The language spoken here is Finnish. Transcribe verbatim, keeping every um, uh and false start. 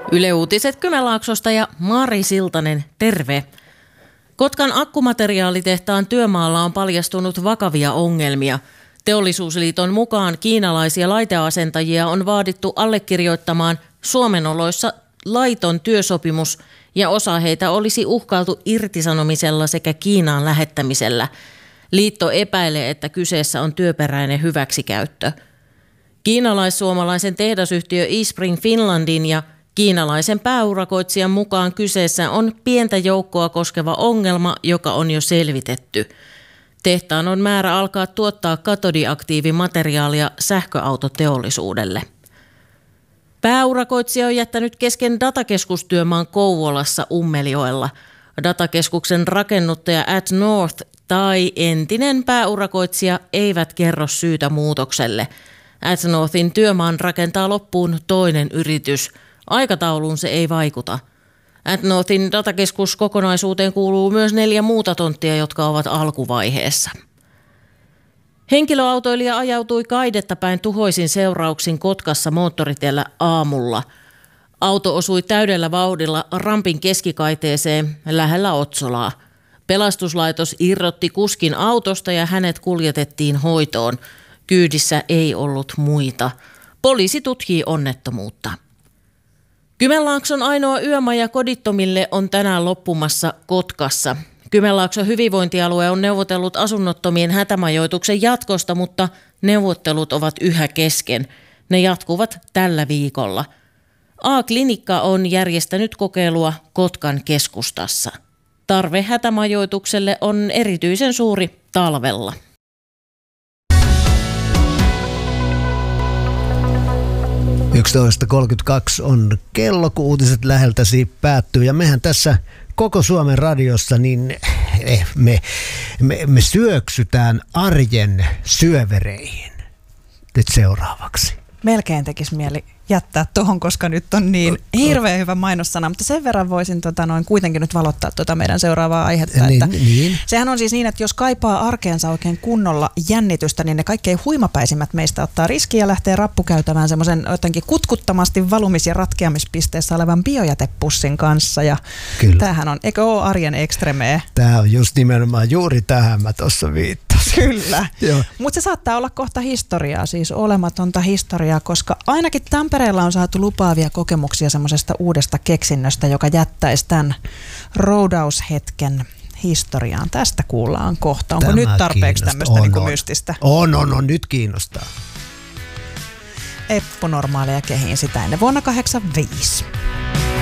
Yle Uutiset Kymenlaaksosta ja Mari Siltanen, terve. Kotkan akkumateriaalitehtaan työmaalla on paljastunut vakavia ongelmia. Teollisuusliiton mukaan kiinalaisia laiteasentajia on vaadittu allekirjoittamaan Suomen oloissa laiton työsopimus ja osa heitä olisi uhkailtu irtisanomisella sekä Kiinaan lähettämisellä. Liitto epäilee, että kyseessä on työperäinen hyväksikäyttö. Kiinalais-suomalaisen tehdasyhtiö eSpring Finlandin ja kiinalaisen pääurakoitsijan mukaan kyseessä on pientä joukkoa koskeva ongelma, joka on jo selvitetty. Tehtaan on määrä alkaa tuottaa katodiaktiivimateriaalia sähköautoteollisuudelle. Pääurakoitsija on jättänyt kesken datakeskustyömaan Kouvolassa Ummeljoella. Datakeskuksen rakennuttaja atNorth tai entinen pääurakoitsija eivät kerro syytä muutokselle. atNorthin työmaan rakentaa loppuun toinen yritys. Aikatauluun se ei vaikuta. atNorthin datakeskus kokonaisuuteen kuuluu myös neljä muuta tonttia, jotka ovat alkuvaiheessa. Henkilöautoilija ajautui Kaidetta päin tuhoisin seurauksin Kotkassa moottoritiellä aamulla. Auto osui täydellä vauhdilla rampin keskikaiteeseen lähellä Otsolaa. Pelastuslaitos irrotti kuskin autosta ja hänet kuljetettiin hoitoon. Kyydissä ei ollut muita. Poliisi tutkii onnettomuutta. Kymenlaakson ainoa yömaja kodittomille on tänään loppumassa Kotkassa. Kymenlaakson hyvinvointialue on neuvotellut asunnottomien hätämajoituksen jatkosta, mutta neuvottelut ovat yhä kesken. Ne jatkuvat tällä viikolla. A-klinikka on järjestänyt kokeilua Kotkan keskustassa. Tarve hätämajoitukselle on erityisen suuri talvella. yksitoista kolmekymmentäkaksi on kello, kun uutiset läheltäsi päättyy. Ja mehän tässä koko Suomen radiossa, niin eh, me, me, me syöksytään arjen syövereihin nyt seuraavaksi. Melkein tekisi mieli jättää tuohon, koska nyt on niin hirveän hyvä mainossana, mutta sen verran voisin tota, noin kuitenkin nyt valottaa tuota meidän seuraavaa aihetta. Niin, että niin. Sehän on siis niin, että jos kaipaa arkeensa oikein kunnolla jännitystä, niin ne kaikkein huimapäisimmät meistä ottaa riskiä ja lähtee rappukäytämään semmoisen jotenkin kutkuttomasti valumis- ja ratkeamispisteessä olevan biojätepussin kanssa. Ja tämähän on, eikö ole arjen ekstremee? Tämä on just nimenomaan juuri tähän mä tuossa viittasin. Kyllä, mutta se saattaa olla kohta historiaa, siis olematonta historiaa, koska ainakin Tampereella on saatu lupaavia kokemuksia semmoisesta uudesta keksinnöstä, joka jättäisi tämän roudaushetken historiaan. Tästä kuullaan kohta. Onko Tämä nyt tarpeeksi tämmöistä niin kuin mystistä? On, on, on, nyt kiinnostaa. Eppu normaaleja kehiin sitä ennen vuonna kahdeksankymmentäviisi.